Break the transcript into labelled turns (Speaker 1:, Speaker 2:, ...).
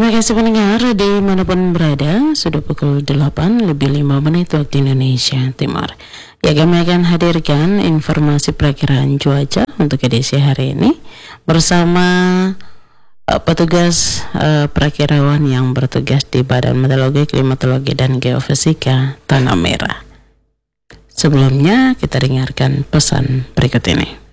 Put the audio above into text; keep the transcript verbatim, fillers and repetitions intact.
Speaker 1: Terima kasih pendengar dimanapun berada. Sudah pukul delapan lebih lima menit waktu Indonesia Timur. Ya, kami akan hadirkan informasi perakiraan cuaca untuk edisi hari ini bersama uh, petugas uh, perakirawan yang bertugas di Badan Meteorologi, Klimatologi dan Geofisika Tanah Merah. Sebelumnya kita dengarkan pesan berikut ini.